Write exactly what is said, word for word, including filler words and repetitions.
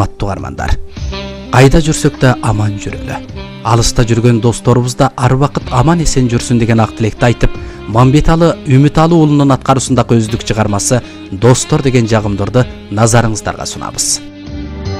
урматтуу угармандар. Кайда жүрсөк да аман жүрөлү. Алыста жүргөн досторубуз да ар убакыт аман эсен жүрсүн деген ак тилекти айтып, Мамбеталы Үмүталы уулунун аткаруусундагы өздүк чыгармасы «Достор» деген жагымдарды назарыңыздарга сунабыз.